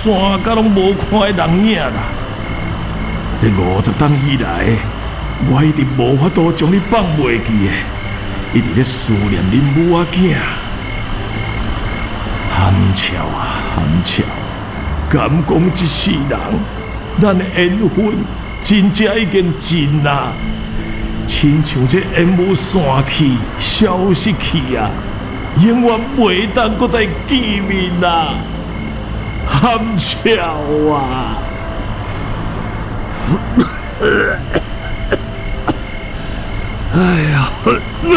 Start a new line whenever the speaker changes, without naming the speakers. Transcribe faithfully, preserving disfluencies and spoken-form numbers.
山甲拢无看的人影啦。这五十冬以来，我一直无法度将你放袂记的，一直咧思念恁母仔囝。含笑啊含笑，敢讲一世人，咱的缘分真正已经尽啦，亲像这烟雾散去、消失去啊，永远袂当搁再见面啦。含笑啊！哎呀！